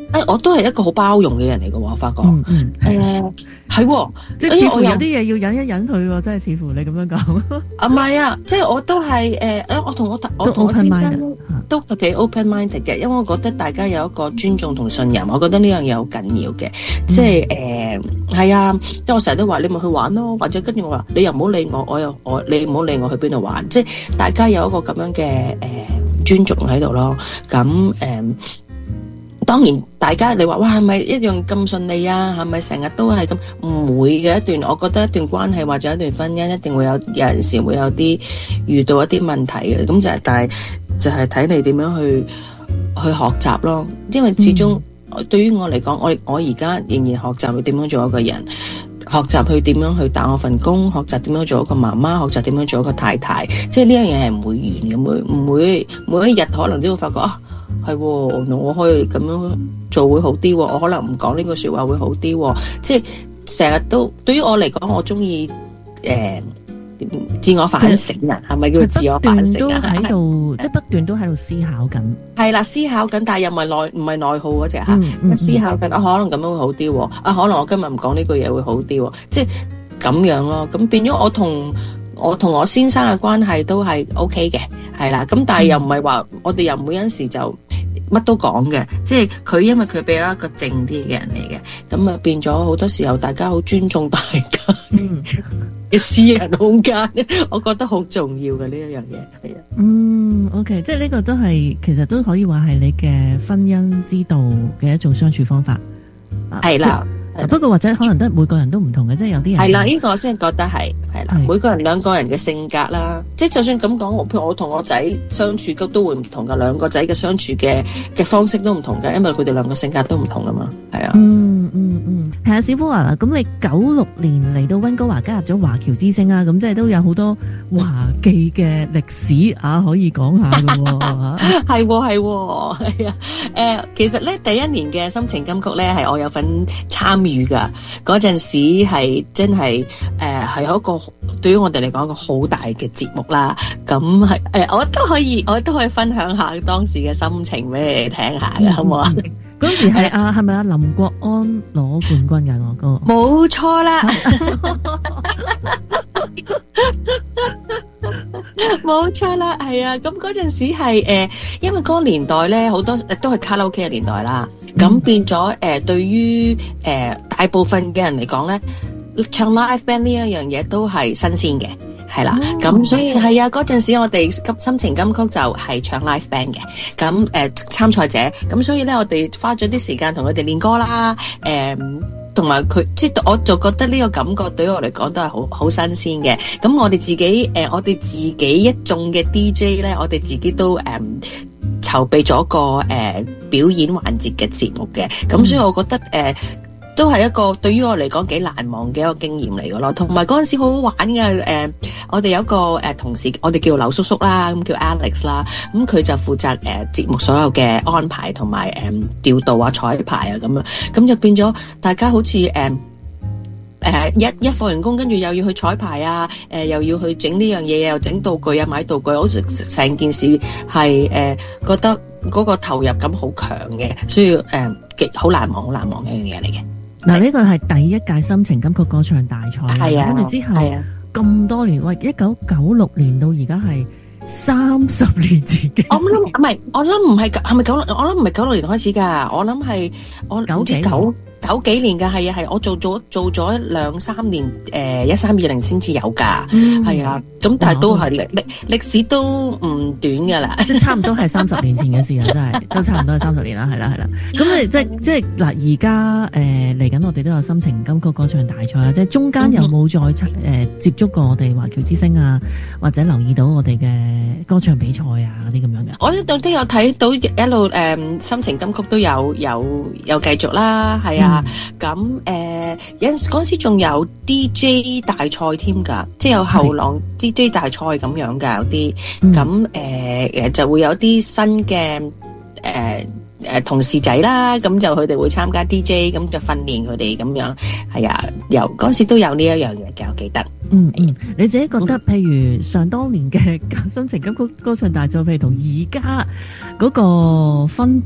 我都係一個好包容嘅人嚟嘅喎，我發覺。係喎， 即係似乎有啲嘢要忍一忍佢喎，真係似乎你咁樣講。 唔係啊，即係我都係我同我先生都幾 open minded 嘅，因為我覺得大家有一個尊重同信任，我覺得呢樣嘢好緊要嘅。即係係啊，即係我成日都話你咪去玩咯，或者跟住我話你又唔好理我，你唔好理我去邊度玩，即係大家有一個咁樣嘅尊重喺度咯。咁當然，大家你話哇係咪一樣咁順利啊？係咪成日都係咁？唔會嘅一段，我覺得一段關係或者一段婚姻一定會有陣時會有啲遇到一啲問題嘅。咁就係，但係就係睇你點樣去學習咯。因為始終對於我嚟講，我而家仍然學習去點樣做一個人，學習去點樣去打我份工，學習點樣做一個媽媽，學習點樣做一個太太。即係呢樣嘢係唔會完嘅，唔會每一日可能都會發覺啊。係喎，我可以咁樣做會好啲喎，我可能唔講呢個說話會好啲喎，即係成日都對於我嚟講，我中意自我反省啊，係咪叫自我反省啊？ 喺度即係不斷都喺度思考緊。 係啦，思考緊，但係又唔係內耗嗰隻嚇，思考緊可能咁樣會好啲喎，可能我今日唔講呢句嘢會好啲喎，即係咁樣咯。咁變咗我同我先生嘅關係都係 OK 嘅，係啦。咁但係又唔係話我哋又唔會有陣時就乜都講嘅，即係佢因為佢比較一個靜啲嘅人嚟嘅，咁啊變咗好多時候大家好尊重大家嘅私人空間，我覺得好重要嘅呢一樣嘢，係啊。 OK， 即係呢個都係其實都可以話係你嘅婚姻之道嘅一種相處方法， 係啦。 不過或者可能都每個人都唔同嘅，即係有啲人係啦，呢個我先覺得係啦，每個人兩個人嘅性格啦，即係就算咁講，譬如我同我仔相處都會唔同噶，兩個仔嘅相處嘅方式都唔同嘅，因為佢哋兩個性格都唔同啊嘛，係啊。 係啊，小波啊，咁你96年嚟到溫哥華加入咗華僑之星啊，咁即係都有好多華記嘅歷史啊，可以講下噶喎。係啊，其實咧第一年嘅心情金曲咧係我有份參與噶，嗰陣時係真係係有一個對於我哋嚟講一個好大嘅節目啦。咁係我都可以分享下當時嘅心情俾你聽下嘅，好唔好啊？嗰時係咪林國安攞冠軍嘅我哥？ 冇錯啦，冇錯啦，係啊。咁嗰陣時係因為嗰個年代咧好多都係卡拉 OK 嘅年代啦，咁變咗對於大部分嘅人嚟講咧，唱 live band 呢一樣嘢都係新鮮嘅。係啦，咁所以係啊，嗰陣時我哋心情金曲就係唱 live band 嘅，咁參賽者，咁所以咧我哋花咗啲時間同佢哋練歌啦，同埋佢即係我就覺得呢個感覺對於我嚟講都係好新鮮嘅。咁我哋自己一眾嘅 DJ 咧，我哋自己都籌備咗個表演環節嘅節目嘅，咁所以我覺得都係一個對於我嚟講幾難忘嘅一個經驗嚟嘅咯，同埋嗰陣時好好玩嘅。我哋有一個同事，我哋叫劉叔叔啦，咁叫 Alex 啦，咁佢就負責節目所有嘅安排同埋調度啊、彩排啊咁樣，咁就變咗大家好似一放完工，跟住又要去彩排啊，又要去整呢樣嘢，又整道具啊、買道具，好似成件事係覺得嗰個投入感好強嘅，所以好難忘嘅一樣嘢嚟嘅。 嗱，呢個係第一屆心情金曲歌唱大賽，係啊，跟住之後咁多年，喂，1996年到而家係30年前嘅。我諗唔係96年開始㗎，我諗係我90幾年㗎，係啊，係我做咗2-3年，1320先至有㗎，係啊，咁但係都係歷史都唔短㗎啦，即係差唔多係30年前嘅事啦，真係都差唔多係30年啦，係啦。咁你即係嗱，而家嚟緊我哋都有心情金曲歌唱大賽啊，即係中間有冇再接觸過我哋華僑之星啊，或者留意到我哋嘅歌唱比賽啊嗰啲咁樣嘅？我都有睇到一路心情金曲都有繼續啦，係啊。咁有嗰陣時仲有 DJ 大賽添噶，即係有後浪 DJ 大賽咁樣噶，有啲咁就會有啲新嘅同事仔啦，咁就佢哋會參加 DJ， 咁就訓練佢哋咁樣，係啊，嗰陣時都有呢一樣嘢嘅，我記得。你自己覺得，譬如上當年嘅心情金曲歌唱大賽，譬如同而家嗰個分別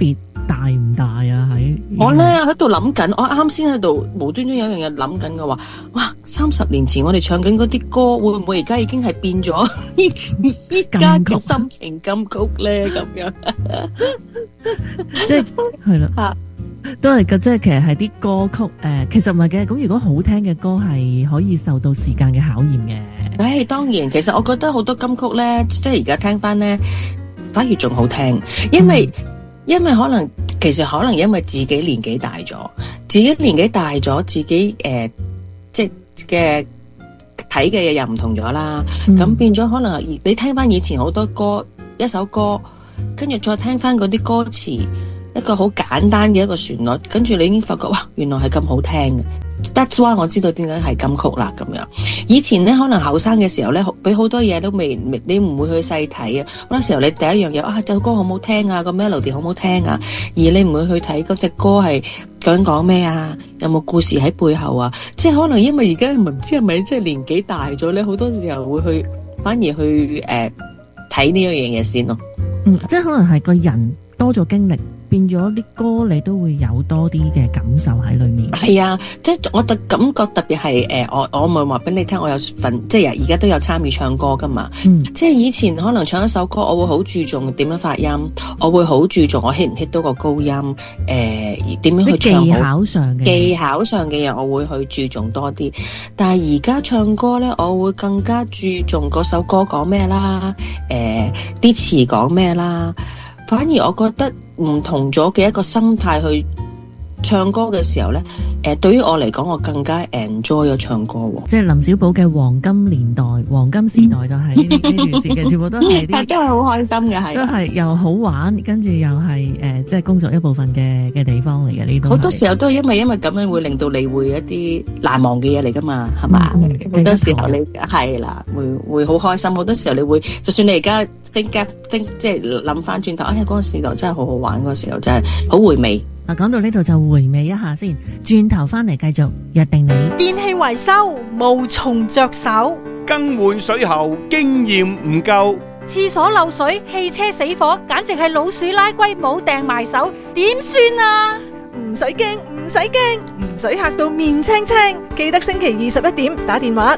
大唔大啊？ 我咧喺度諗緊，我啱先喺度無端端有樣嘢諗緊嘅話，哇！30年前我哋唱緊嗰啲歌，會唔會而家已經係變咗依家嘅心情金曲咧？咁樣， 即係啦，都係嘅，即係其實係啲歌曲其實唔係嘅。咁如果好聽嘅歌係可以受到時間嘅考驗嘅。 當然，其實我覺得好多金曲咧，即係而家聽翻咧，反而仲好聽，因為可能因為自己年紀大咗，自己即係嘅睇嘅嘢又唔同咗啦，咁變咗可能你聽翻以前好多歌，一首歌，跟住再聽翻嗰啲歌詞，一個好簡單嘅一個旋律，跟住你已經發覺哇，原來係咁好聽嘅。That's why 我知道點解係金曲啦咁樣。以前咧可能後生嘅時候咧，俾好多嘢都未，你唔會去細睇啊。好多時候你第一樣嘢首歌好唔好聽啊，個 melody 好唔好聽啊，而你唔會去睇嗰隻歌係究竟講咩啊，有冇故事喺背後啊。即係可能因為而家唔知係咪即係年紀大咗咧，好多時候會去反而去睇呢一樣嘢先咯。 即係可能係個人多咗經歷，變咗啲歌你都會有多啲嘅感受喺裏面。係啊，即係我感覺特別係我咪話俾你聽，我有份即係而家都有參與唱歌噶嘛。即係以前可能唱一首歌，我會好注重點樣發音，我會好注重我 hit 唔 hit 到個高音，點樣去唱好。技巧上嘅嘢我會去注重多啲。但係而家唱歌咧，我會更加注重嗰首歌講咩啦，啲詞講咩啦。反而我覺得唔同咗嘅一個心態去唱歌嘅時候咧，對於我嚟講，我更加 enjoy 咗唱歌喎。 即係林小寶嘅黃金年代、黃金時代就係呢段時間，全部都係啲都係好開心嘅，係都係又好玩，跟住又係即係工作一部分嘅地方嚟嘅呢度。 好多時候都係因為咁樣會令到你會一啲難忘嘅嘢嚟噶嘛，係嘛？好多時候你係啦，會好開心。好多時候你會，就算你而家即係諗翻轉頭，嗰個時代真係好好玩，嗰個時候真係好回味。 嗱，講到呢度就回味一下先，轉頭翻嚟繼續約定你。 電器維修無從着手， 更換水喉經驗唔夠， 廁所漏水、汽車死火，簡直係老鼠拉龜冇掟埋手，點算啊？ 唔使驚，唔使驚，唔使嚇到面青青。記得星期21點打電話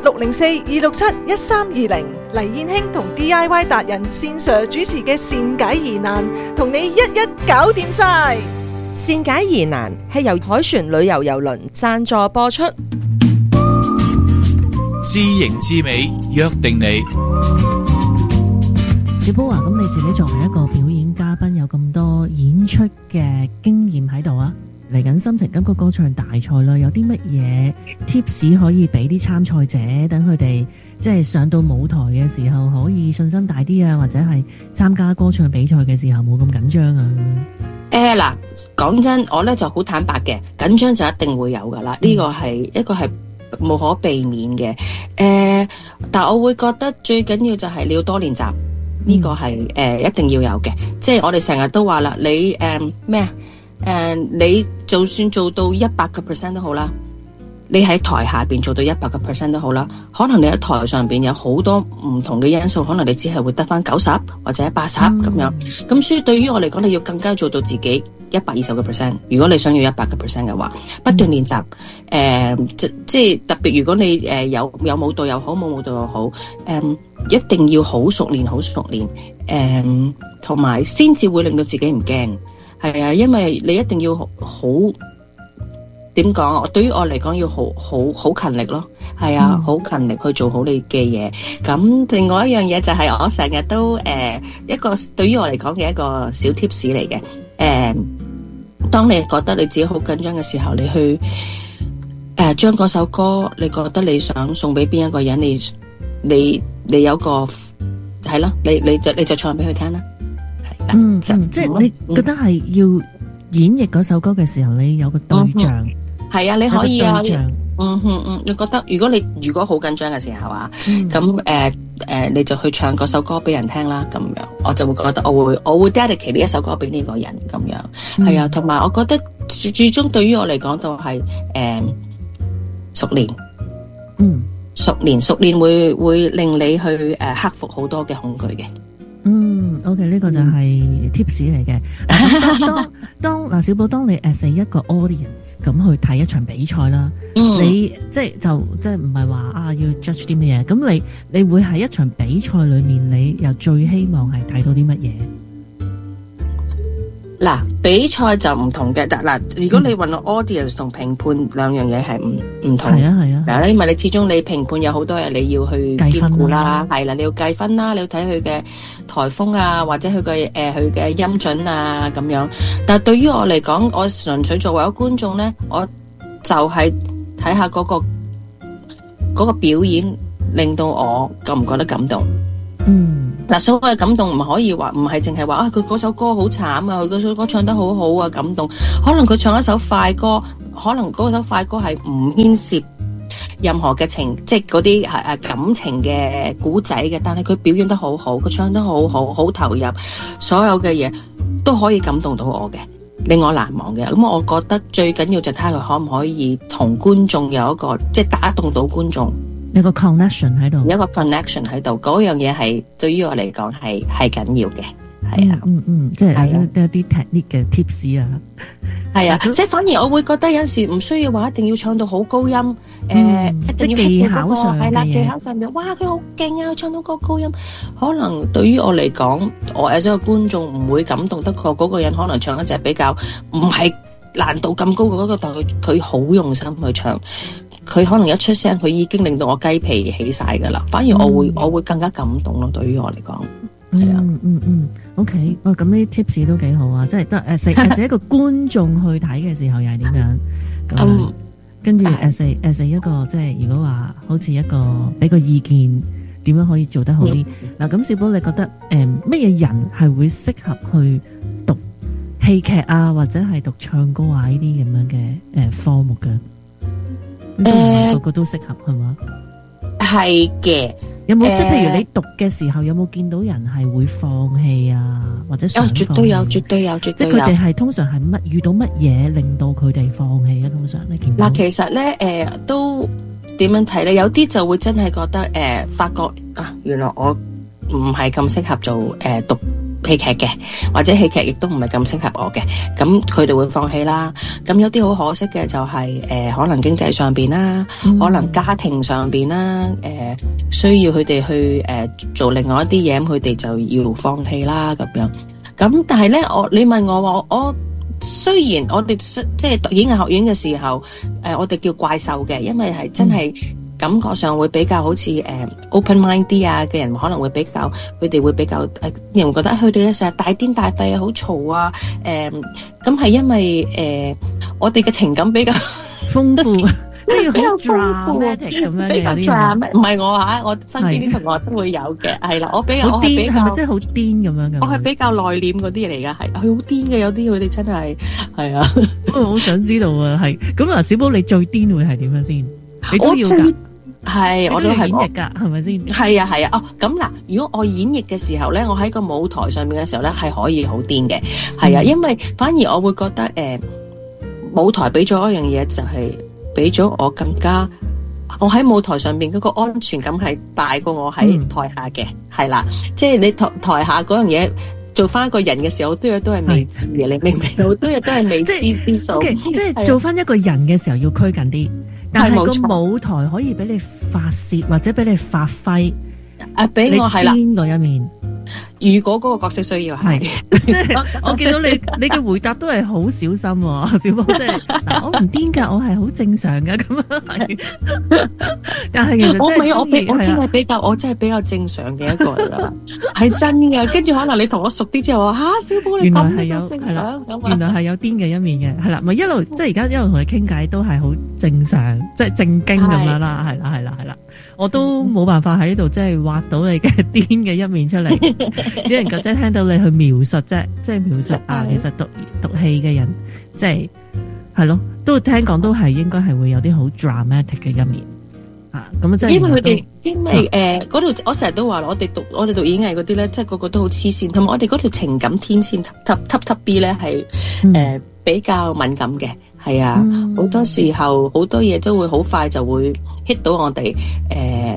604-267-1320，黎燕興同 DIY 達人線上主持嘅善解疑難，同你一一搞掂晒。 善解疑難係由海船旅遊郵輪贊助播出。 知型知美，約定你。 小寶啊，咁你自己作為一個表演嘉賓，有咁多演出嘅經驗喺度啊，嚟緊心情感覺歌唱大賽啦，有啲乜嘢 tips 可以俾啲參賽者，等佢哋即係上到舞台嘅時候可以信心大啲啊，或者係參加歌唱比賽嘅時候冇咁緊張啊？ 嗱，講真，我咧就好坦白嘅，緊張就一定會有噶啦，呢個係一個係無可避免嘅。但係我會覺得最緊要就係你要多練習，呢個係一定要有嘅。即係我哋成日都話啦，你你就算做到100% 都好啦，你喺台下邊做到100% 都好啦，可能你喺台上邊有好多唔同嘅因素，可能你只係會得翻90或者80咁樣。咁所以對於我嚟講，你要更加做到自己120%。如果你想要100% 嘅話，不斷練習。即係特別，如果你有舞蹈又好，冇舞蹈又好，一定要好熟練，好熟練。同埋先至會令到自己唔驚。係啊，因為你一定要好點講？對於我嚟講，要好勤力咯。係啊，好勤力去做好你嘅嘢。咁另外一樣嘢就係我成日都一個對於我嚟講嘅一個小 tips 嚟嘅。當你覺得你自己好緊張嘅時候，你去將嗰首歌，你覺得你想送俾邊一個人，你有個係咯，你就唱俾佢聽啦。 即係你覺得係要演繹嗰首歌嘅時候，你有個對象。 係啊，你可以啊。你覺得如果好緊張嘅時候啊，咁你就去唱嗰首歌俾人聽啦，咁樣我就會覺得我會 dedicate 呢一首歌俾呢個人咁樣。係啊，同埋我覺得最終對於我嚟講都係熟練。熟練會令你去克服好多嘅恐懼嘅。 OK， 呢個就係 tips 嚟嘅。當嗱，小寶，當你 as 一個 audience 咁去睇一場比賽啦，你即係唔係話要 judge 啲乜嘢？咁你會喺一場比賽裏面，你又最希望係睇到啲乜嘢？ 嗱，比賽就唔同嘅，嗱，如果你問我 audience 同評判兩樣嘢係唔同，係啊，嗱，因為你始終你評判有好多嘢你要去兼顧啦，係啦，你要計分啦，你要睇佢嘅台風啊，或者佢嘅音準啊咁樣。但係對於我嚟講，我純粹作為一個觀眾咧，我就係睇下嗰個表演令到我覺唔覺得感動。嗱，所謂感動唔可以話，唔係淨係話佢嗰首歌好慘啊，佢嗰首歌唱得好好啊，感動。可能佢唱一首快歌，可能嗰首快歌係唔牽涉任何嘅情，即係嗰啲感情嘅古仔嘅，但係佢表演得好好，佢唱得好好，好投入，所有嘅嘢都可以感動到我嘅，令我難忘嘅。咁我覺得最緊要就睇下佢可唔可以同觀眾有一個即係打動到觀眾。 有個 connection 喺度， 有一個 connection 喺度，嗰樣嘢係對於我嚟講係緊要嘅，係啊， 即係有啲 technique 嘅 tips 啊， 係啊，即係反而我會覺得有陣時唔需要話一定要唱到好高音，一定要技巧上嘅嘢， 係啦，技巧上面，哇，佢好勁啊，唱到個高音，可能對於我嚟講，我as一個觀眾唔會感動得過嗰個人，可能唱一隻比較唔係難度咁高嘅嗰個，但係佢好用心去唱。佢可能一出聲，佢已經令到我雞皮起晒噶啦。反而我會更加感動咯。對於我嚟講，係啊 ，OK， 咁呢啲 tips 都幾好啊！即係得as一個觀眾去睇嘅時候又係點樣？咁跟住as一個即係如果話好似一個俾個意見，點樣可以做得好啲？嗱，咁小寶你覺得乜嘢人係會適合去讀戲劇啊，或者係讀唱歌啊呢啲咁樣嘅科目嘅？個個都適合係嘛？ 係嘅。 有冇即係譬如你讀嘅時候，有冇見到人係會放棄啊，或者想放棄？ 絕對有，絕對有，絕對有。 即係佢哋係通常係遇到乜嘢令到佢哋放棄啊？通常你見到？ 嗱，其實咧，都點樣睇咧？有啲就會真係覺得發覺啊，原來我唔係咁適合做讀戲劇嘅，或者戲劇亦都唔係咁適合我嘅，咁佢哋會放棄啦。咁有啲好可惜嘅就係可能經濟上邊啦，可能家庭上邊啦，需要佢哋去做另外一啲嘢，咁佢哋就要放棄啦咁樣。咁但係咧，你問我話我雖然我哋即係讀演藝學院嘅時候，我哋叫怪獸嘅，因為係真係。感覺上會比較好似open mind 啲啊嘅人，可能會比較佢哋會比較人會覺得佢哋成日大癲大肺啊，好嘈啊，咁係因為我哋嘅情感比較豐富，即係比較豐富咁樣比較 drama， 唔係我嚇，我身邊啲同學都會有嘅，係啦，我係比較係咪即係好癲咁樣嘅？ 我係比較內斂嗰啲嚟㗎，係佢好癲嘅，有啲佢哋真係係啊， 我好想知道啊，係咁啊，小寶你最癲會係點樣先？你都要㗎。係，我都係演繹噶，係咪先？係啊，係啊。哦，咁嗱，如果我演繹嘅時候咧，我喺個舞台上面嘅時候咧，係可以好癲嘅，係啊，因為反而我會覺得舞台俾咗一樣嘢，就係俾咗我更加，我喺舞台上面嗰個安全感係大過我喺台下嘅，係啦，即係你台下嗰樣嘢。做翻一個人嘅時候，好多嘢都係未知嘅，你明唔明？好多嘢都係未知之數。 即係做翻一個人嘅時候要拘謹啲，但係個舞台可以俾你發泄或者俾你發揮。 俾我係啦， 邊個一面？ 如果嗰個角色需要係， 即係我見到你嘅回答都係好小心，小寶即係我唔癲噶，我係好正常噶咁樣。但係其實我真係比較正常嘅一個人啦，係真嘅。跟住可能你同我熟啲之後話小寶你咁都正常， 原來係有癲嘅一面嘅，係啦，咪一路即係而家一路同你傾偈都係好正常，即係正經咁樣啦，係啦，我都冇辦法喺呢度即係挖到你嘅癲嘅一面出嚟。只能夠即係聽到你去描述啫，即係描述其實讀戲嘅人，即係咯，都聽講都係應該係會有啲好 dramatic 嘅一面咁即係因為佢哋， 因為嗰條我成日都話我哋讀演藝嗰啲咧，即係個個都好黐線，同埋我哋嗰條情感天線 top B 咧係比較敏感嘅，係啊，好多時候好多嘢都會好快就會 hit 到我哋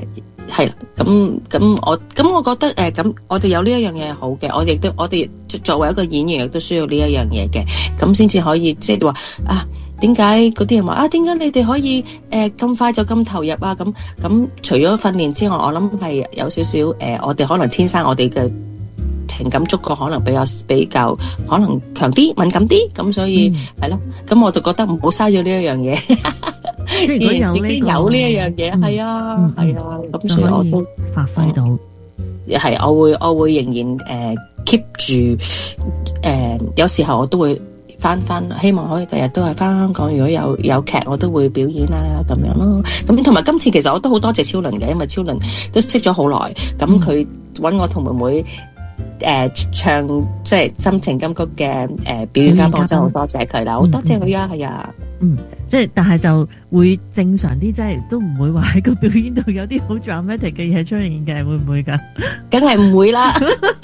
係啦，咁我覺得咁我哋有呢一樣嘢係好嘅，我哋作為一個演員亦都需要呢一樣嘢嘅，咁先至可以即係話啊，點解嗰啲人話啊，點解你哋可以咁快就咁投入啊？咁除咗訓練之外，我諗係有少少我哋可能天生我哋嘅情感觸覺可能比較可能強啲、敏感啲，咁所以係咯，咁我就覺得唔好嘥咗呢一樣嘢。 即係如果有自己有呢一樣嘢，係啊，係啊，咁所以我都發揮到。 係，我會仍然keep 住有時候我都會翻，希望可以第日都係翻香港。如果有劇，我都會表演啦，咁樣咯。咁同埋今次其實我都好多謝超倫嘅，因為超倫都識咗好耐，咁佢揾我同妹妹唱即係心情金曲嘅表演嘉賓，真係好多謝佢啦，好多謝佢啊，係啊。 即係但係就會正常啲，即係都唔會話喺個表演度有啲好 dramatic 嘅嘢出現嘅，會唔會㗎？ 梗係唔會啦，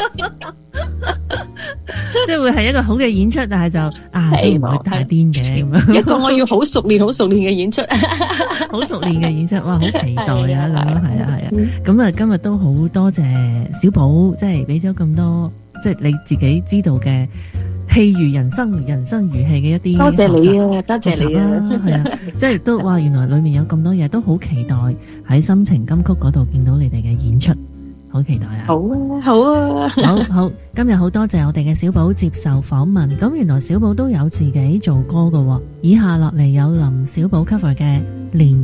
即係會係一個好嘅演出，但係就都唔會太癲嘅咁樣。 一個我要好熟練嘅演出， 好熟練嘅演出，哇！好期待啊咁樣，係啊。咁啊，今日都好多謝小寶，即係俾咗咁多，即係你自己知道嘅。戲如人生，人生如戲嘅一啲， 多謝你啊，多謝你啊， 係啊，即係都話原來裏面有咁多嘢，都好期待喺心情金曲嗰度見到你哋嘅演出，好期待啊！ 好啊，好啊， 好，今日好多謝我哋嘅小寶接受訪問。咁原來小寶都有自己做歌㗎喎，以下落嚟有林小寶 cover 嘅《連》。